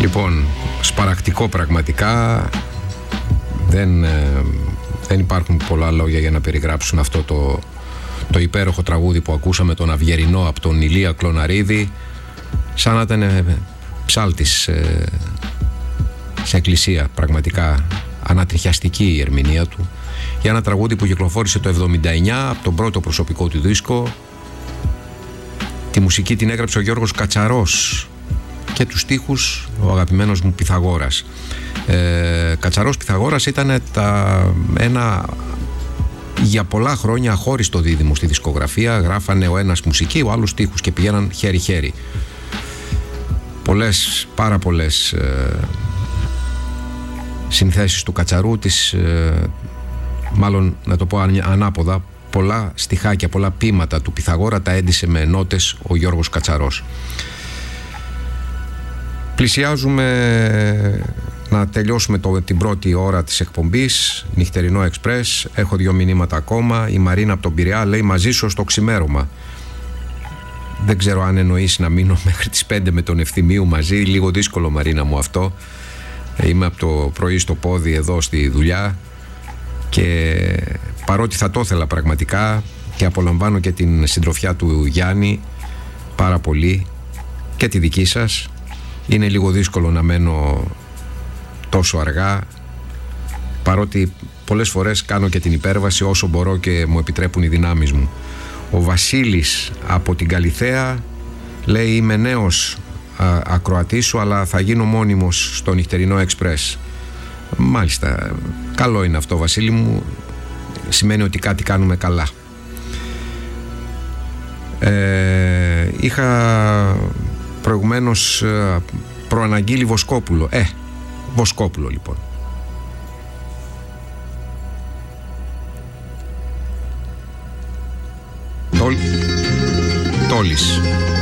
Λοιπόν, σπαρακτικό πραγματικά. Δεν υπάρχουν πολλά λόγια για να περιγράψουν αυτό το υπέροχο τραγούδι που ακούσαμε, τον Αυγερινό, από τον Ηλία Κλωναρίδη. Σαν να ήταν ψάλτης σε εκκλησία. Πραγματικά ανατριχιαστική η ερμηνεία του για ένα τραγούδι που κυκλοφόρησε το 1979 από τον πρώτο προσωπικό του δίσκο. Τη μουσική την έγραψε ο Γιώργος Κατσαρός και τους στίχους ο αγαπημένος μου Πυθαγόρας. Κατσαρός Πυθαγόρας ήταν ένα για πολλά χρόνια αχώριστο δίδυμο στη δισκογραφία. Γράφανε ο ένας μουσική, ο άλλος στίχους και πηγαίναν χέρι-χέρι. Πάρα πολλές συνθέσεις του Κατσαρού, μάλλον να το πω ανάποδα, πολλά στιχάκια, πολλά ποίηματα του Πυθαγόρα τα έντισε με νότες ο Γιώργος Κατσαρός. Πλησιάζουμε να τελειώσουμε την πρώτη ώρα της εκπομπής. Νυχτερινό Εξπρές. Έχω 2 μηνύματα ακόμα. Η Μαρίνα από τον Πειραιά λέει: μαζί σου στο ξημέρωμα. Δεν ξέρω αν εννοείς να μείνω μέχρι τις 5 με τον Ευθυμίου μαζί. Λίγο δύσκολο, Μαρίνα μου, αυτό. Είμαι από το πρωί στο πόδι εδώ στη δουλειά και παρότι θα το ήθελα πραγματικά και απολαμβάνω και την συντροφιά του Γιάννη πάρα πολύ και τη δική σας, είναι λίγο δύσκολο να μένω τόσο αργά, παρότι πολλές φορές κάνω και την υπέρβαση όσο μπορώ και μου επιτρέπουν οι δυνάμεις μου. Ο Βασίλης από την Καλιθέα λέει: είμαι νέος ακροατής σου, αλλά θα γίνω μόνιμος στο Νυχτερινό Εξπρές. Μάλιστα, καλό είναι αυτό, Βασίλη μου, σημαίνει ότι κάτι κάνουμε καλά. Είχα προηγουμένως προαναγγείλει Βοσκόπουλο. Βοσκόπουλο λοιπόν. Τόλης.